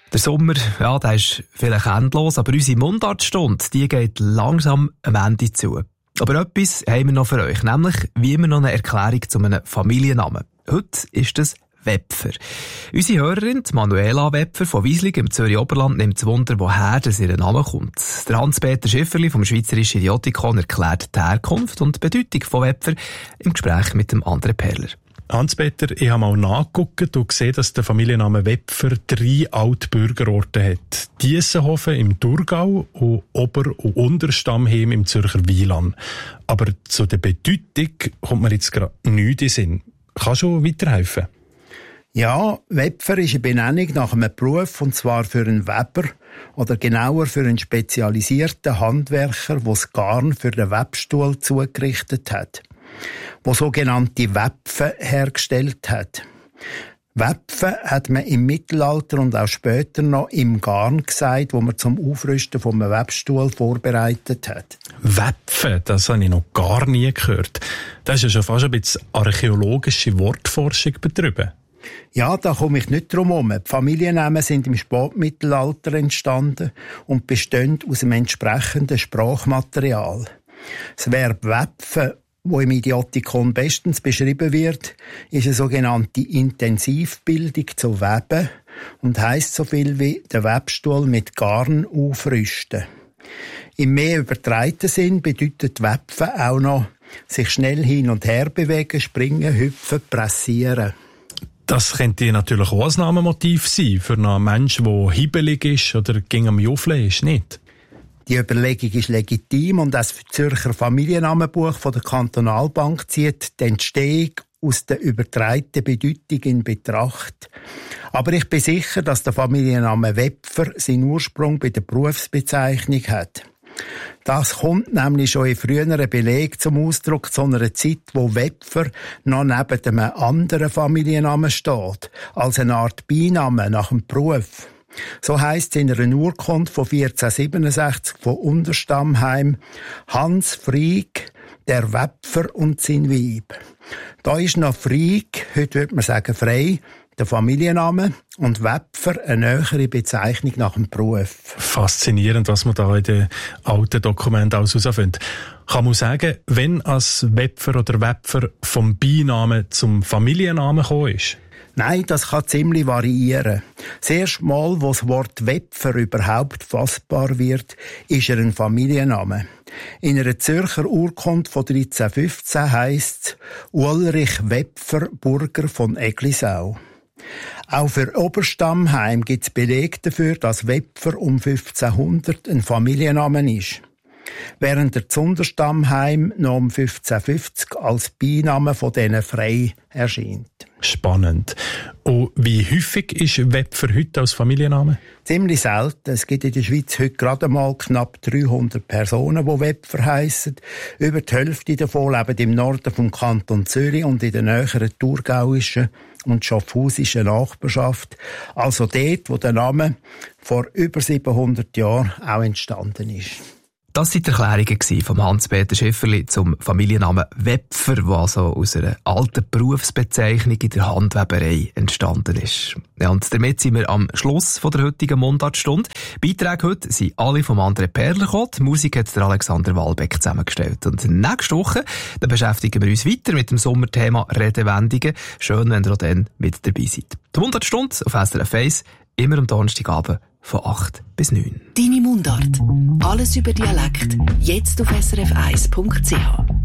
Der Sommer, ja, der ist vielleicht endlos, aber unsere Mundartstunde, die geht langsam am Ende zu. Aber etwas haben wir noch für euch, nämlich wie immer noch eine Erklärung zu einem Familiennamen. Heute ist das Wepfer. Unsere Hörerin, Manuela Wepfer von Wieslig im Zürich-Oberland, nimmt es Wunder, woher ihr Name kommt. Der Hans-Peter Schifferli vom Schweizerischen Idiotikon erklärt die Herkunft und die Bedeutung von Wepfer im Gespräch mit dem André Perler. Hans-Peter, ich habe mal nachgeguckt und gesehen, dass der Familienname Wepfer 3 Altbürgerorte hat. Diessenhofen im Thurgau und Ober- und Unterstammheim im Zürcher Wieland. Aber zu der Bedeutung kommt mir jetzt gerade nichts in den Sinn. Kannst du weiterhelfen? Ja, Wepfer ist eine Benennung nach einem Beruf, und zwar für einen Weber oder genauer für einen spezialisierten Handwerker, der das Garn für den Webstuhl zugerichtet hat, der sogenannte Wepfen hergestellt hat. Wepfen hat man im Mittelalter und auch später noch im Garn gesagt, wo man zum Aufrüsten vom Webstuhl vorbereitet hat. Wepfen, das habe ich noch gar nie gehört. Das ist ja schon fast ein bisschen archäologische Wortforschung betrieben. Ja, da komme ich nicht drum herum. Die Familiennamen sind im Spätmittelalter entstanden und bestehen aus dem entsprechenden Sprachmaterial. Das Verb Wepfen, wo im Idiotikon bestens beschrieben wird, ist eine sogenannte Intensivbildung zu Weben und heisst so viel wie den Webstuhl mit Garn aufrüsten. Im mehr übertreiten Sinn bedeutet Wepfen auch noch sich schnell hin und her bewegen, springen, hüpfen, pressieren. Das könnte natürlich auch ein Namenmotiv sein für einen Menschen, der hibbelig ist oder gegen am Juffeln ist, nicht? Die Überlegung ist legitim und das Zürcher Familiennamenbuch von der Kantonalbank zieht die Entstehung aus der übertreiten Bedeutung in Betracht. Aber ich bin sicher, dass der Familienname Wepfer seinen Ursprung bei der Berufsbezeichnung hat. Das kommt nämlich schon in früheren Belegen zum Ausdruck, zu einer Zeit, wo Wepfer noch neben einem anderen Familiennamen steht, als eine Art Beiname nach dem Beruf. So heisst es in einer Urkunde von 1467 von Unterstammheim: Hans Frieg, der Wepfer und sein Weib. Da ist noch Frieg, heute würde man sagen frei, der Familienname, und Wepfer eine nähere Bezeichnung nach dem Beruf. Faszinierend, was man da in den alten Dokumenten alles herausfindet. Kann man sagen, wenn als Wepfer oder Wepfer vom Beinamen zum Familiennamen gekommen ist? Nein, das kann ziemlich variieren. Das erste Mal, wo das Wort Wepfer überhaupt fassbar wird, ist er ein Familienname. In einer Zürcher Urkunde von 1315 heisst es Ulrich Wepfer, Burger von Eglisau. Auch für Oberstammheim gibt es Belege dafür, dass Wepfer um 1500 ein Familienname ist, während der Zunderstammheim noch um 1550 als Beiname von diesen frei erscheint. Spannend. Und wie häufig ist Wepfer heute als Familienname? Ziemlich selten. Es gibt in der Schweiz heute gerade mal knapp 300 Personen, die Wepfer heissen. Über die Hälfte davon leben im Norden vom Kanton Zürich und in der näheren thurgauischen und schaffhausischen Nachbarschaft. Also dort, wo der Name vor über 700 Jahren auch entstanden ist. Das waren die Erklärungen von Hans-Peter Schifferli zum Familiennamen Wepfer, der also aus einer alten Berufsbezeichnung in der Handweberei entstanden ist. Ja, und damit sind wir am Schluss von der heutigen Mundartstunde. Beiträge heute sind alle vom André Perler gekommen. Die Musik hat der Alexander Walbeck zusammengestellt. Und nächste Woche dann beschäftigen wir uns weiter mit dem Sommerthema Redewendungen. Schön, wenn ihr auch dann mit dabei seid. Die Mundartstunde auf SRF 1, immer am Donnerstagabend von 8 bis 9. Deine Mundart. Alles über Dialekt. Jetzt auf srf1.ch.